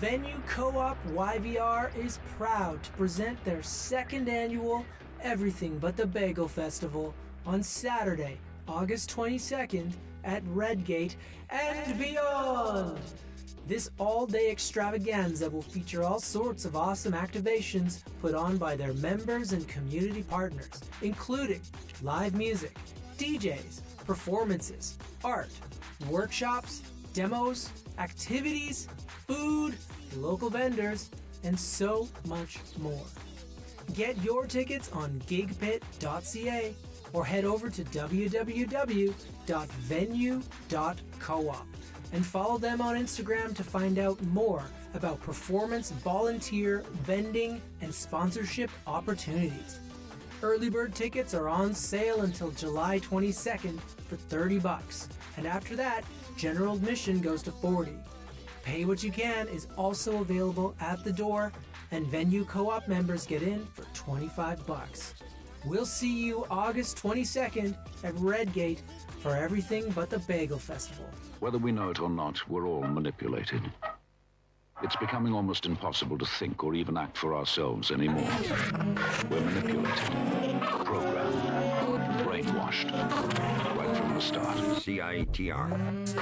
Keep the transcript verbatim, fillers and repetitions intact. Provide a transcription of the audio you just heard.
Venue Co-op Y V R is proud to present their second annual Everything But the Bagel Festival on Saturday, August twenty-second at Redgate and beyond. This all-day extravaganza will feature all sorts of awesome activations put on by their members and community partners, including live music, D Js, performances, art, workshops, demos, activities, food, local vendors, and so much more. Get your tickets on gig pit dot c a or head over to w w w dot venue dot coop and follow them on Instagram to find out more about performance, volunteer, vending, and sponsorship opportunities. Early bird tickets are on sale until July twenty-second for thirty bucks, and after that, general admission goes to forty. Pay What You Can is also available at the door, and Venue Co-op members get in for twenty-five bucks. We'll see you August twenty-second at Redgate for Everything But the Bagel Festival. Whether we know it or not, we're all manipulated. It's becoming almost impossible to think or even act for ourselves anymore. We're manipulated, programmed, brainwashed, right from the start. C I T R.